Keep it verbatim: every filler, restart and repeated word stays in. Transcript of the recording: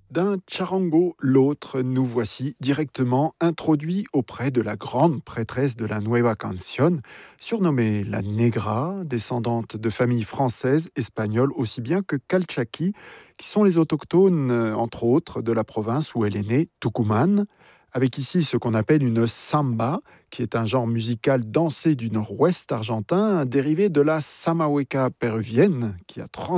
D'un charango l'autre, nous voici directement introduits auprès de la grande prêtresse de la Nueva Canción, surnommée la Negra, descendante de familles françaises, espagnoles aussi bien que calchaquis, qui sont les autochtones, euh, entre autres, de la province où elle est née, Tucumán, avec ici ce qu'on appelle une samba, qui est un genre musical dansé du nord-ouest argentin, dérivé de la samahueca péruvienne, qui a